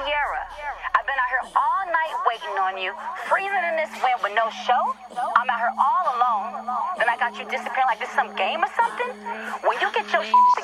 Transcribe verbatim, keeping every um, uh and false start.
Sierra. I've been out here all night waiting on you, freezing in this wind with no show. I'm out here all alone. Then I got you disappearing like this some game or something. When you get your shit